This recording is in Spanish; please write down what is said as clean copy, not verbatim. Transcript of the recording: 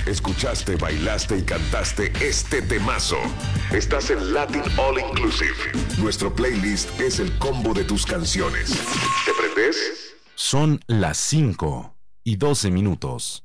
Escuchaste, bailaste y cantaste este temazo. Estás en Latin All Inclusive. Nuestro playlist es el combo de tus canciones. ¿Te prendes? Son las 5:12.